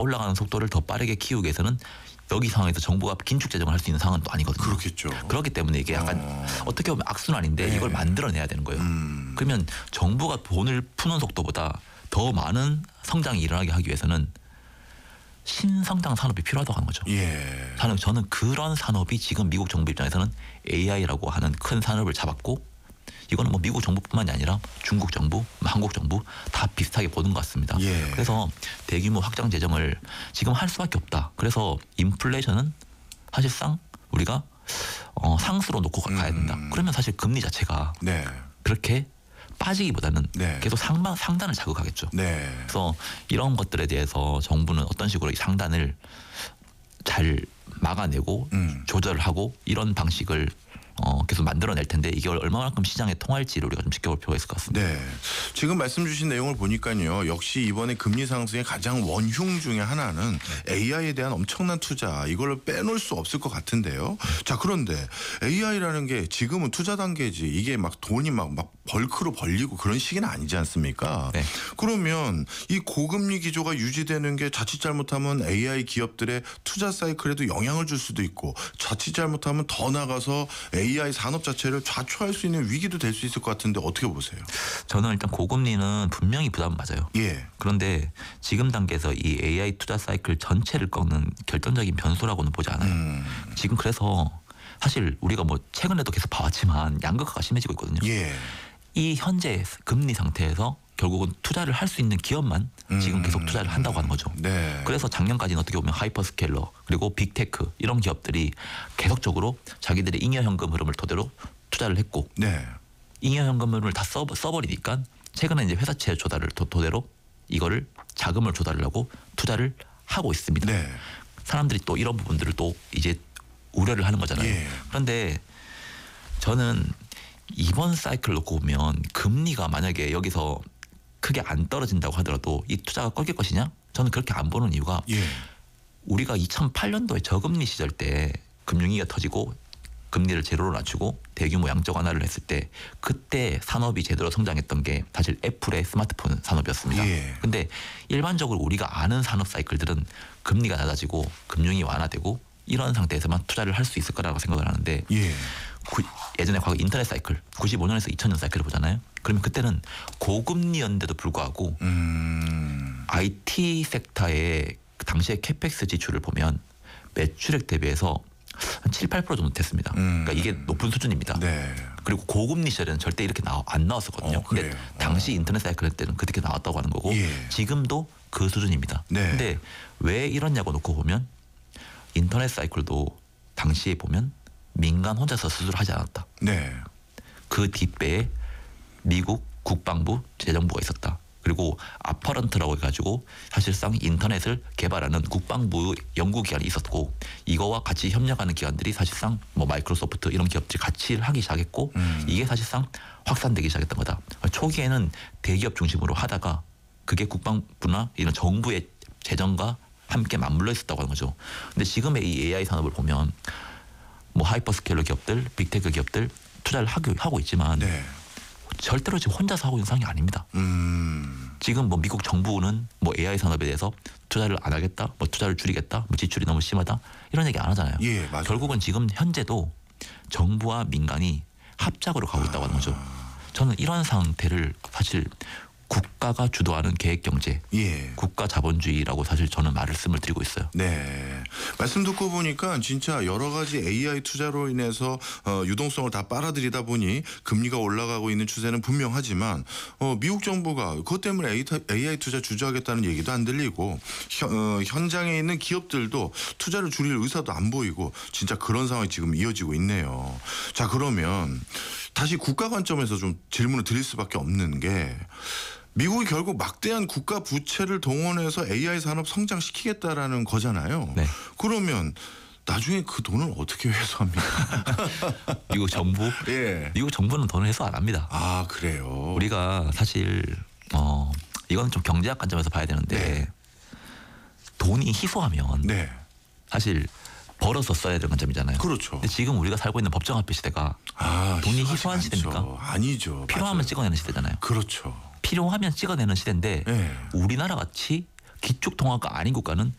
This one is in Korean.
올라가는 속도를 더 빠르게 키우기 위해서는 여기 상황에서 정부가 긴축 재정을 할 수 있는 상황은 또 아니거든요. 그렇겠죠. 그렇기 때문에 이게 약간 어떻게 보면 악순환인데 네. 이걸 만들어내야 되는 거예요. 그러면 정부가 돈을 푸는 속도보다 더 많은 성장이 일어나게 하기 위해서는 신성장 산업이 필요하다고 하는 거죠. 예. 저는 그런 산업이 지금 미국 정부 입장에서는 AI라고 하는 큰 산업을 잡았고 이거는 뭐 미국 정부뿐만이 아니라 중국 정부, 한국 정부 다 비슷하게 보는 것 같습니다. 예. 그래서 대규모 확장 재정을 지금 할 수밖에 없다. 그래서 인플레이션은 사실상 우리가 상수로 놓고 가야 된다. 그러면 사실 금리 자체가 네. 그렇게 빠지기보다는 네. 계속 상단을 자극하겠죠. 네. 그래서 이런 것들에 대해서 정부는 어떤 식으로 이 상단을 잘 막아내고 조절을 하고 이런 방식을 계속 만들어낼 텐데 이게 얼마만큼 시장에 통할지를 우리가 좀 지켜볼 필요가 있을 것 같습니다. 네. 지금 말씀 주신 내용을 보니까요. 역시 이번에 금리 상승의 가장 원흉 중에 하나는 AI에 대한 엄청난 투자 이걸 빼놓을 수 없을 것 같은데요. 자, 그런데 AI라는 게 지금은 투자 단계지 이게 막 돈이 막 벌크로 벌리고 그런 시기는 아니지 않습니까? 네. 그러면 이 고금리 기조가 유지되는 게 자칫 잘못하면 AI 기업들의 투자 사이클에도 영향을 줄 수도 있고 자칫 잘못하면 더 나가서 AI 산업 자체를 좌초할 수 있는 위기도 될 수 있을 것 같은데 어떻게 보세요? 저는 일단 고금리는 분명히 부담은 맞아요. 예. 그런데 지금 단계에서 이 AI 투자 사이클 전체를 꺾는 결정적인 변수라고는 보지 않아요. 지금 그래서 사실 우리가 뭐 최근에도 계속 봐왔지만 양극화가 심해지고 있거든요. 예. 이 현재 금리 상태에서 결국은 투자를 할 수 있는 기업만 지금 계속 투자를 한다고 하는 거죠. 네. 그래서 작년까지는 어떻게 보면 하이퍼스케일러 그리고 빅테크 이런 기업들이 계속적으로 자기들의 잉여현금 흐름을 토대로 투자를 했고 네. 잉여현금 흐름을 다 써버리니까 최근에 이제 회사채 조달을 토대로 이거를 자금을 조달을 하고 투자를 하고 있습니다. 네. 사람들이 또 이런 부분들을 또 이제 우려를 하는 거잖아요. 예. 그런데 저는 이번 사이클 놓고 보면 금리가 만약에 여기서 크게 안 떨어진다고 하더라도 이 투자가 꺾일 것이냐? 저는 그렇게 안 보는 이유가 예. 우리가 2008년도에 저금리 시절 때 금융위기가 터지고 금리를 제로로 낮추고 대규모 양적 완화를 했을 때 그때 산업이 제대로 성장했던 게 사실 애플의 스마트폰 산업이었습니다. 예. 근데 일반적으로 우리가 아는 산업 사이클들은 금리가 낮아지고 금융이 완화되고 이런 상태에서만 투자를 할 수 있을 거라고 생각을 하는데 예. 예전에 과거 인터넷 사이클 95년에서 2000년 사이클을 보잖아요. 그러면 그때는 고금리였는데도 불구하고 IT 섹터의 그 당시의 캐펙스 지출을 보면 매출액 대비해서 한 7, 8% 정도 됐습니다. 그러니까 이게 높은 수준입니다. 네. 그리고 고금리 시절에는 절대 이렇게 안 나왔었거든요. 근데 그래요? 당시 인터넷 사이클 때는 그렇게 나왔다고 하는 거고 예. 지금도 그 수준입니다. 네. 근데 왜 이러냐고 놓고 보면 인터넷 사이클도 당시에 보면 민간 혼자서 수술하지 않았다. 네. 그 뒷배에 미국 국방부 재정부가 있었다. 그리고 아퍼런트라고 해가지고 사실상 인터넷을 개발하는 국방부 연구기관이 있었고 이거와 같이 협력하는 기관들이 사실상 뭐 마이크로소프트 이런 기업들이 같이 하기 시작했고 이게 사실상 확산되기 시작했던 거다. 초기에는 대기업 중심으로 하다가 그게 국방부나 이런 정부의 재정과 함께 맞물려 있었다고 하는 거죠. 근데 지금의 이 AI 산업을 보면 뭐 하이퍼스케일러 기업들, 빅테크 기업들 투자를 하고 있지만 네. 절대로 지금 혼자서 하고 있는 상황이 아닙니다. 지금 뭐 미국 정부는 뭐 AI 산업에 대해서 투자를 안 하겠다, 뭐 투자를 줄이겠다, 뭐 지출이 너무 심하다 이런 얘기 안 하잖아요. 예, 맞아요. 결국은 지금 현재도 정부와 민간이 합작으로 가고 있다고 하는 거죠. 저는 이런 상태를 사실 국가가 주도하는 계획경제, 예. 국가 자본주의라고 사실 저는 말씀을 드리고 있어요. 네. 말씀 듣고 보니까 진짜 여러 가지 AI 투자로 인해서 유동성을 다 빨아들이다 보니 금리가 올라가고 있는 추세는 분명하지만 미국 정부가 그것 때문에 AI 투자 주저하겠다는 얘기도 안 들리고 현장에 있는 기업들도 투자를 줄일 의사도 안 보이고 진짜 그런 상황이 지금 이어지고 있네요. 자, 그러면 다시 국가 관점에서 좀 질문을 드릴 수밖에 없는 게 미국이 결국 막대한 국가 부채를 동원해서 AI 산업 성장시키겠다라는 거잖아요. 네. 그러면 나중에 그 돈을 어떻게 회수합니까? 미국 정부? 예. 미국 정부는 돈을 회수 안 합니다. 아, 그래요. 우리가 사실 이건 좀 경제학 관점에서 봐야 되는데 네. 돈이 희소하면 네. 사실 벌어서 써야 되는 관점이잖아요. 그렇죠. 근데 지금 우리가 살고 있는 법정화폐 시대가 돈이 희소한 시대입니까? 아니죠. 필요하면 맞아요. 찍어내는 시대잖아요. 그렇죠. 필요하면 찍어내는 시대인데 네. 우리나라 같이 기축통화가 아닌 국가는